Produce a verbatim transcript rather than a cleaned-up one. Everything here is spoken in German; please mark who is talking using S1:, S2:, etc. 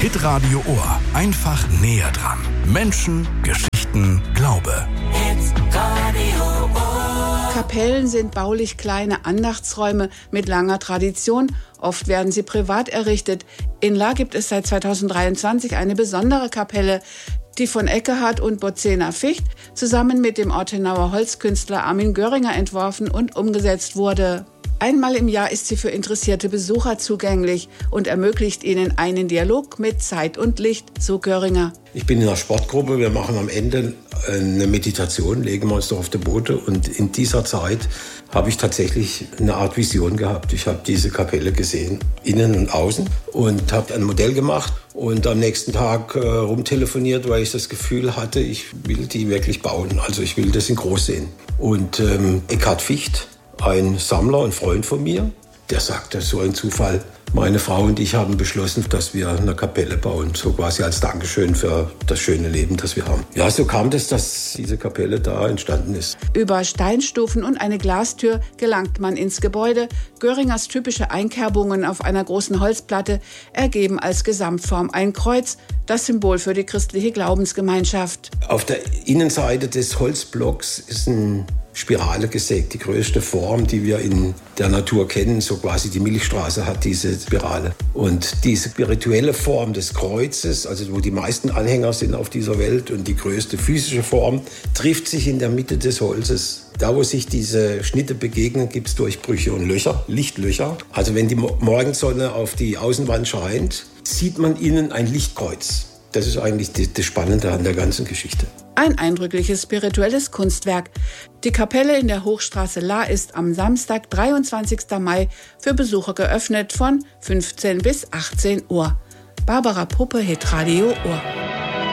S1: Hitradio Ohr. Einfach näher dran. Menschen, Geschichten, Glaube.
S2: Hitradio Ohr.
S3: Kapellen sind baulich kleine Andachtsräume mit langer Tradition. Oft werden sie privat errichtet. In Lahr gibt es seit zweitausenddreiundzwanzig eine besondere Kapelle, die von Eckehard und Bozena Ficht zusammen mit dem Ortenauer Holzkünstler Armin Göringer entworfen und umgesetzt wurde. Einmal im Jahr ist sie für interessierte Besucher zugänglich und ermöglicht ihnen einen Dialog mit Zeit und Licht, so Göringer.
S4: Ich bin in einer Sportgruppe, wir machen am Ende eine Meditation, legen wir uns doch auf die Boote, und in dieser Zeit habe ich tatsächlich eine Art Vision gehabt. Ich habe diese Kapelle gesehen, innen und außen, und habe ein Modell gemacht und am nächsten Tag äh, rumtelefoniert, weil ich das Gefühl hatte, ich will die wirklich bauen, also ich will das in groß sehen. Und ähm, Eckehard Ficht, ein Sammler und Freund von mir, der sagte, so ein Zufall. Meine Frau und ich haben beschlossen, dass wir eine Kapelle bauen, so quasi als Dankeschön für das schöne Leben, das wir haben. Ja, so kam das, dass diese Kapelle da entstanden ist.
S3: Über Steinstufen und eine Glastür gelangt man ins Gebäude. Göringers typische Einkerbungen auf einer großen Holzplatte ergeben als Gesamtform ein Kreuz, das Symbol für die christliche Glaubensgemeinschaft.
S4: Auf der Innenseite des Holzblocks ist ein Spirale gesägt, die größte Form, die wir in der Natur kennen, so quasi die Milchstraße hat diese Spirale. Und diese spirituelle Form des Kreuzes, also wo die meisten Anhänger sind auf dieser Welt, und die größte physische Form, trifft sich in der Mitte des Holzes. Da, wo sich diese Schnitte begegnen, gibt es Durchbrüche und Löcher, Lichtlöcher. Also wenn die Morgensonne auf die Außenwand scheint, sieht man innen ein Lichtkreuz. Das ist eigentlich das Spannende an der ganzen Geschichte.
S3: Ein eindrückliches spirituelles Kunstwerk. Die Kapelle in der Hochstraße Lahr ist am Samstag, dreiundzwanzigsten Mai, für Besucher geöffnet von fünfzehn bis achtzehn Uhr. Barbara Puppe, Hitradio Ohr.